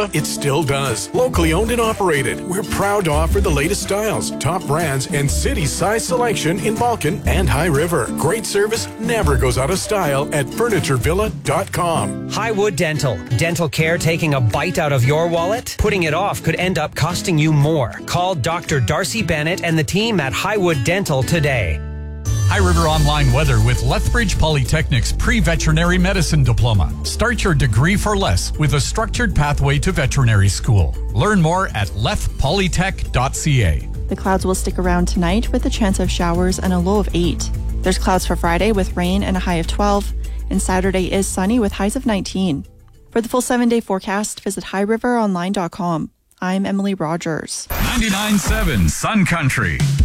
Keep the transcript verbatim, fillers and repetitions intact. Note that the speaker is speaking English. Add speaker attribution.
Speaker 1: It still does. Locally owned and operated. We're proud to offer the latest styles, top brands, and city size selection in Balkan and High River. Great service never goes out of style at furniture villa dot com.
Speaker 2: Highwood Dental. Dental care taking a bite out of your wallet? Putting it off could end up costing you more. Call Doctor Darcy Bennett and the team at Highwood Dental today.
Speaker 3: High River Online Weather with Lethbridge Polytechnic's pre-veterinary medicine diploma. Start your degree for less with a structured pathway to veterinary school. Learn more at leth polytech dot c a.
Speaker 4: The clouds will stick around tonight with a chance of showers and a low of eight. There's clouds for Friday with rain and a high of twelve. And Saturday is sunny with highs of nineteen. For the full seven-day forecast, visit high river online dot com. I'm Emily Rogers.
Speaker 5: ninety-nine point seven Sun Country.